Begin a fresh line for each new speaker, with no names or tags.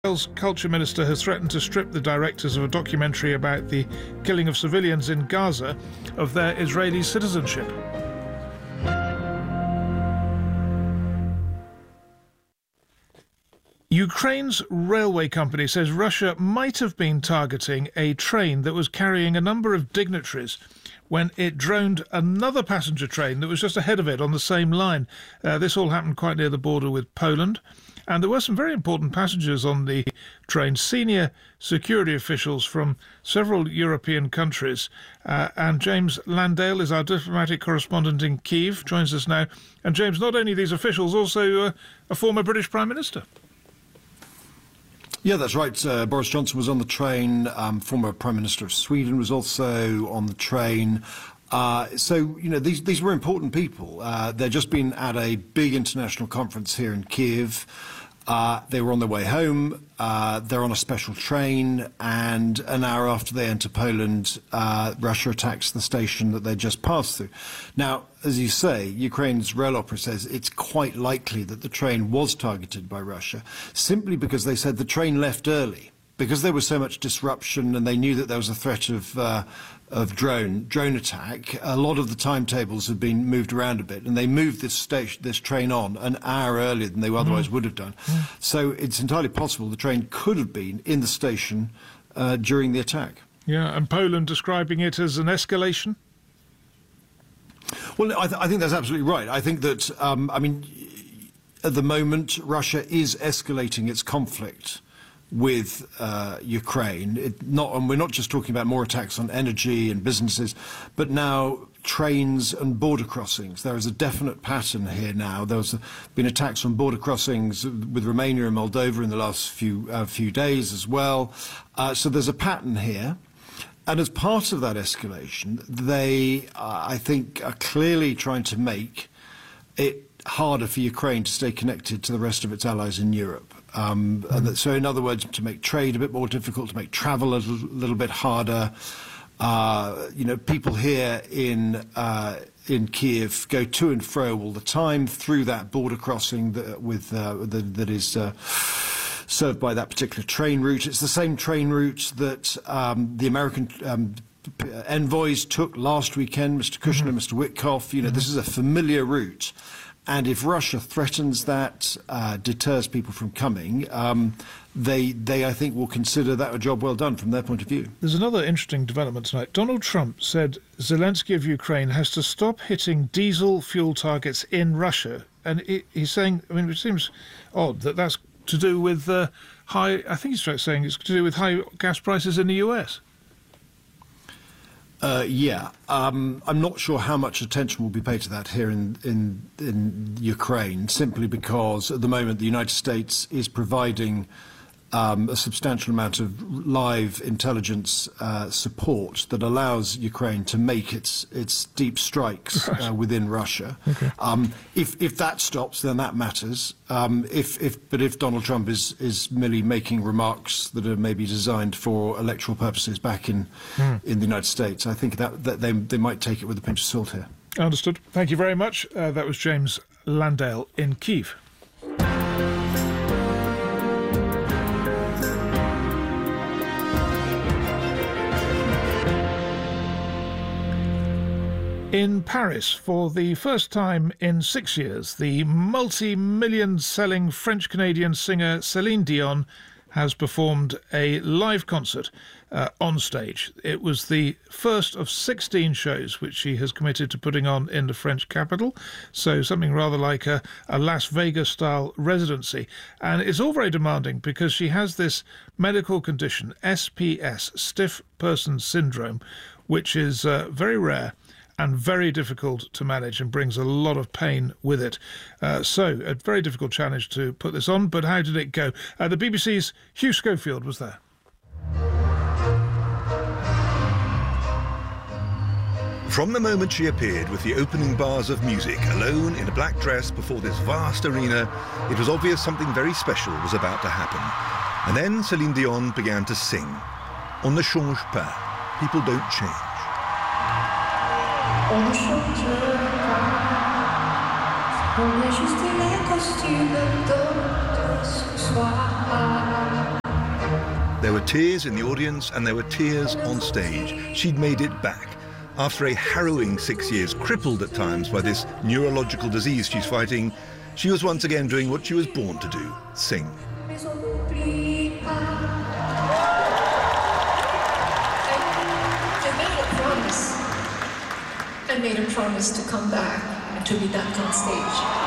Israel's culture minister has threatened to strip the directors of a documentary about the killing of civilians in Gaza of their Israeli citizenship. Ukraine's railway company says Russia might have been targeting a train that was carrying a number of dignitaries when it droned another passenger train that was just ahead of it on the same line. This all happened quite near the border with Poland. And there were some very important passengers on the train, senior security officials from several European countries. And James Landale is our diplomatic correspondent in Kyiv, joins us now. And James, not only these officials, also a former British Prime Minister.
Yeah, that's right. Boris Johnson was on the train. Former Prime Minister of Sweden was also on the train. So, you know, these were important people. They'd just been at a big international conference here in Kyiv. They were on their way home. They're on a special train, and an hour after they enter Poland, Russia attacks the station that they just passed through. Now, as you say, Ukraine's rail opera says it's quite likely that the train was targeted by Russia, simply because they said the train left early. Because there was so much disruption and they knew that there was a threat of drone attack, a lot of the timetables had been moved around a bit, and they moved this train on an hour earlier than they otherwise would have done. So it's entirely possible the train could have been in the station during the attack.
Yeah, and Poland describing it as an escalation?
Well, I think that's absolutely right. I think that, I mean, at the moment, Russia is escalating its conflict with Ukraine. And we're not just talking about more attacks on energy and businesses, but now trains and border crossings. There is a definite pattern here now. There's been attacks on border crossings with Romania and Moldova in the last few days as well. So there's a pattern here. And as part of that escalation, they, I think, are clearly trying to make it harder for Ukraine to stay connected to the rest of its allies in Europe. So in other words, to make trade a bit more difficult, to make travel a little bit harder. You know, people here in Kyiv go to and fro all the time through that border crossing that is served by that particular train route. It's the same train route that the American envoys took last weekend, Mr. Kushner, Mr. Witkoff. You know, this is a familiar route. And if Russia threatens that, deters people from coming, they, I think, will consider that a job well done from their point of view.
There's another interesting development tonight. Donald Trump said Zelensky of Ukraine has to stop hitting diesel fuel targets in Russia. And he's saying, I mean, it seems odd that that's to do with high, I think he's saying it's to do with high gas prices in the US.
Yeah, I'm not sure how much attention will be paid to that here in Ukraine, simply because at the moment the United States is providing a substantial amount of live intelligence support that allows Ukraine to make its deep strikes within Russia. Okay. If that stops, then that matters. But if Donald Trump is merely making remarks that are maybe designed for electoral purposes back in the United States, I think that they might take it with a pinch of salt here.
Understood. Thank you very much. That was James Landale in Kyiv. In Paris, for the first time in 6 years, the multi-million-selling French-Canadian singer Céline Dion has performed a live concert on stage. It was the first of 16 shows which she has committed to putting on in the French capital, so something rather like a Las Vegas-style residency. And it's all very demanding because she has this medical condition, SPS, Stiff Person Syndrome, which is very rare and very difficult to manage and brings a lot of pain with it. So a very difficult challenge to put this on, but how did it go? The BBC's Hugh Schofield was there.
From the moment she appeared with the opening bars of music, alone in a black dress before this vast arena, it was obvious something very special was about to happen. And then Céline Dion began to sing. On ne change pas. People don't change.
On ne change pas, on est juste les costumes d'autres ce soir.
There were tears in the audience and there were tears on stage. She'd made it back. After a harrowing 6 years, crippled at times by this neurological disease she's fighting, she was once again doing what she was born to do, sing.
I made a promise to come back and to be back on stage.